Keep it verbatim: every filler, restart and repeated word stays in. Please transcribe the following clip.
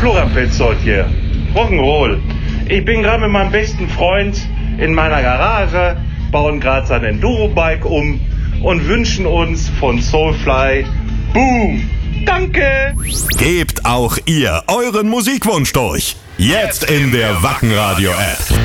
Flora-Petzold hier. Rock'n'Roll. Ich bin gerade mit meinem besten Freund in meiner Garage, bauen gerade sein Enduro-Bike um und wünschen uns von Soulfly Boom. Danke! Gebt auch ihr euren Musikwunsch durch. Jetzt in der Wacken Radio App.